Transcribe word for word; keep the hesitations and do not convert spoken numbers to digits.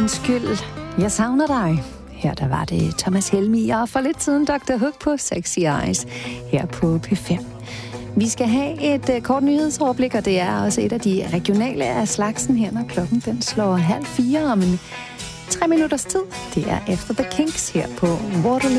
Undskyld, jeg savner dig. Her der var det Thomas Helmig, og for lidt siden doktor Hook på Sexy Eyes her på P fem. Vi skal have et uh, kort nyhedsoverblik, og det er også et af de regionale af slagsen her, når klokken den slår halv fire om en tre minutters tid. Det er Efter the Kinks her på Waterloo.